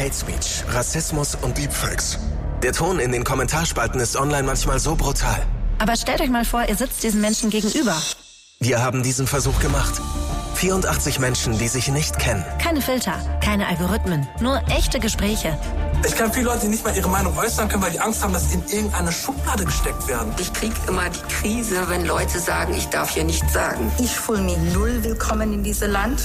Hate Speech, Rassismus und Deepfakes. Der Ton in den Kommentarspalten ist online manchmal so brutal. Aber stellt euch mal vor, ihr sitzt diesen Menschen gegenüber. Wir haben diesen Versuch gemacht. 84 Menschen, die sich nicht kennen. Keine Filter, keine Algorithmen, nur echte Gespräche. Ich kenne viele Leute, die nicht mal ihre Meinung äußern können, weil die Angst haben, dass sie in irgendeine Schublade gesteckt werden. Ich kriege immer die Krise, wenn Leute sagen, ich darf hier nichts sagen. Ich fühle mich null willkommen in diesem Land.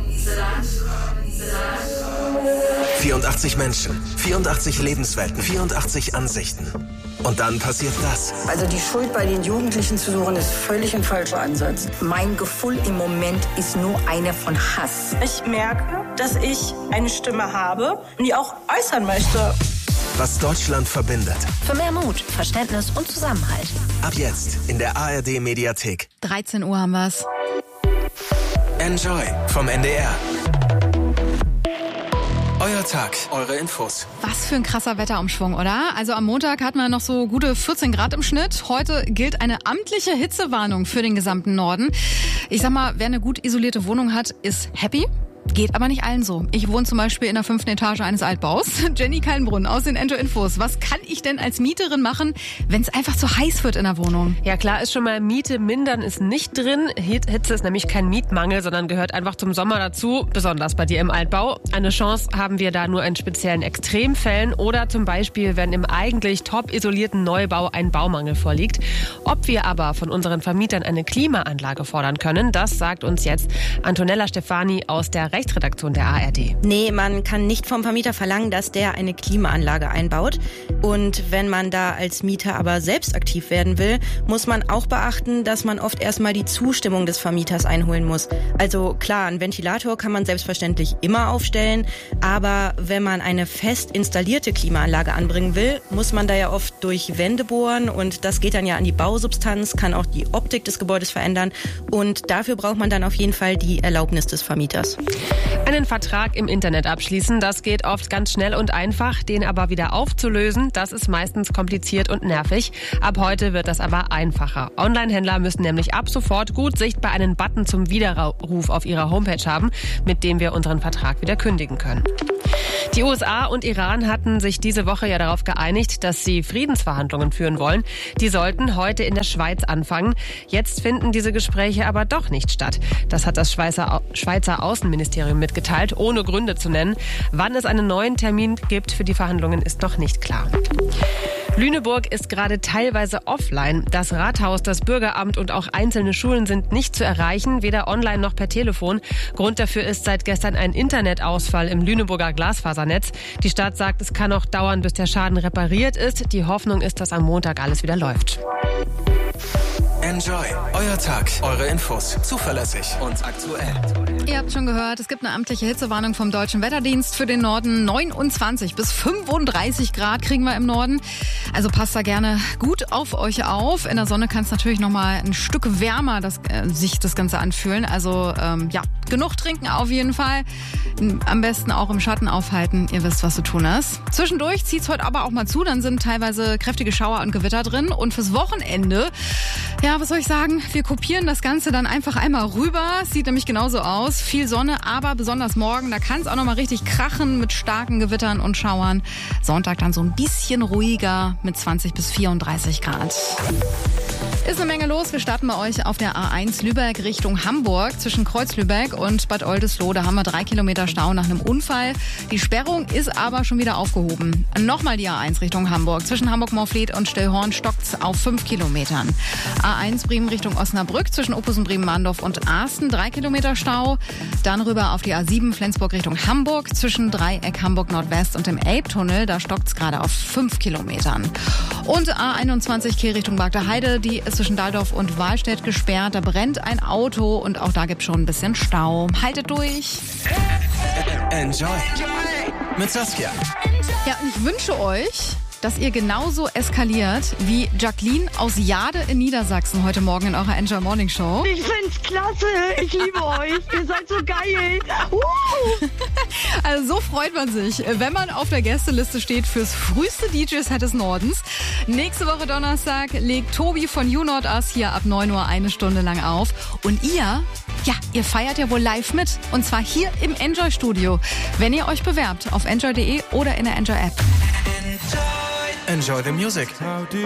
84 Menschen, 84 Lebenswelten, 84 Ansichten. Und dann passiert das. Also die Schuld bei den Jugendlichen zu suchen, ist völlig ein falscher Ansatz. Mein Gefühl im Moment ist nur eine von Hass. Ich merke, dass ich eine Stimme habe und die auch äußern möchte. Was Deutschland verbindet. Für mehr Mut, Verständnis und Zusammenhalt. Ab jetzt in der ARD-Mediathek. 13 Uhr haben wir's. Enjoy vom NDR. Euer Tag, eure Infos. Was für ein krasser Wetterumschwung, oder? Also am Montag hatten wir noch so gute 14 Grad im Schnitt. Heute gilt eine amtliche Hitzewarnung für den gesamten Norden. Ich sag mal, wer eine gut isolierte Wohnung hat, ist happy. Geht aber nicht allen so. Ich wohne zum Beispiel in der 5. Etage eines Altbaus. Jenny Kallenbrunn aus den Enjo-Infos. Was kann ich denn als Mieterin machen, wenn es einfach zu heiß wird in der Wohnung? Ja, klar ist schon mal, Miete mindern ist nicht drin. Hitze ist nämlich kein Mietmangel, sondern gehört einfach zum Sommer dazu, besonders bei dir im Altbau. Eine Chance haben wir da nur in speziellen Extremfällen oder zum Beispiel, wenn im eigentlich top isolierten Neubau ein Baumangel vorliegt. Ob wir aber von unseren Vermietern eine Klimaanlage fordern können, das sagt uns jetzt Antonella Stefani aus der Rechtsredaktion der ARD. Nee, man kann nicht vom Vermieter verlangen, dass der eine Klimaanlage einbaut. Und wenn man da als Mieter aber selbst aktiv werden will, muss man auch beachten, dass man oft erstmal die Zustimmung des Vermieters einholen muss. Also klar, einen Ventilator kann man selbstverständlich immer aufstellen, aber wenn man eine fest installierte Klimaanlage anbringen will, muss man da ja oft durch Wände bohren und das geht dann ja an die Bausubstanz, kann auch die Optik des Gebäudes verändern und dafür braucht man dann auf jeden Fall die Erlaubnis des Vermieters. Einen Vertrag im Internet abschließen, das geht oft ganz schnell und einfach. Den aber wieder aufzulösen, das ist meistens kompliziert und nervig. Ab heute wird das aber einfacher. Online-Händler müssen nämlich ab sofort gut sichtbar einen Button zum Widerruf auf ihrer Homepage haben, mit dem wir unseren Vertrag wieder kündigen können. Die USA und Iran hatten sich diese Woche ja darauf geeinigt, dass sie Friedensverhandlungen führen wollen. Die sollten heute in der Schweiz anfangen. Jetzt finden diese Gespräche aber doch nicht statt. Das hat das Schweizer Außenministerium mitgeteilt, ohne Gründe zu nennen. Wann es einen neuen Termin gibt für die Verhandlungen, ist noch nicht klar. Lüneburg ist gerade teilweise offline. Das Rathaus, das Bürgeramt und auch einzelne Schulen sind nicht zu erreichen, weder online noch per Telefon. Grund dafür ist seit gestern ein Internetausfall im Lüneburger Glasfasernetz. Die Stadt sagt, es kann noch dauern, bis der Schaden repariert ist. Die Hoffnung ist, dass am Montag alles wieder läuft. Enjoy. Euer Tag, eure Infos. Zuverlässig und aktuell. Ihr habt schon gehört, es gibt eine amtliche Hitzewarnung vom Deutschen Wetterdienst für den Norden. 29 bis 35 Grad kriegen wir im Norden. Also passt da gerne gut auf euch auf. In der Sonne kann es natürlich noch mal ein Stück wärmer sich das Ganze anfühlen. Also genug trinken auf jeden Fall. Am besten auch im Schatten aufhalten. Ihr wisst, was zu tun ist. Zwischendurch zieht es heute aber auch mal zu. Dann sind teilweise kräftige Schauer und Gewitter drin. Und fürs Wochenende, ja, was soll ich sagen? Wir kopieren das Ganze dann einfach einmal rüber. Sieht nämlich genauso aus. Viel Sonne, aber besonders morgen, da kann es auch noch mal richtig krachen mit starken Gewittern und Schauern. Sonntag dann so ein bisschen ruhiger mit 20 bis 34 Grad. Ist eine Menge los. Wir starten bei euch auf der A1 Lübeck Richtung Hamburg. Zwischen Kreuz-Lübeck und Bad Oldesloe, da haben wir 3 Kilometer Stau nach einem Unfall. Die Sperrung ist aber schon wieder aufgehoben. Nochmal die A1 Richtung Hamburg. Zwischen Hamburg-Morfleet und Stillhorn stockt's auf 5 Kilometern. A1 Bremen Richtung Osnabrück. Zwischen Opus und Bremen-Mahndorf und Asten 3 Kilometer Stau. Dann rüber auf die A7 Flensburg Richtung Hamburg. Zwischen Dreieck Hamburg Nordwest und dem Elbtunnel, da stockt's gerade auf 5 Kilometern. Und A21 Kehl Richtung Bagdaheide, die ist zwischen Daldorf und Wahlstedt gesperrt. Da brennt ein Auto und auch da gibt's schon ein bisschen Stau. Haltet durch. Enjoy. Mit Saskia. Ja, und ich wünsche euch, dass ihr genauso eskaliert wie Jacqueline aus Jade in Niedersachsen heute Morgen in eurer Enjoy Morning Show. Ich find's klasse. Ich liebe euch. Ihr seid so geil. Also so freut man sich, wenn man auf der Gästeliste steht fürs früheste DJ-Set des Nordens. Nächste Woche Donnerstag legt Tobi von You Not Us hier ab 9 Uhr eine Stunde lang auf. Und ihr Ja, ihr feiert ja wohl live mit. Und zwar hier im Enjoy-Studio. Wenn ihr euch bewerbt auf enjoy.de oder in der Enjoy-App. Enjoy the music.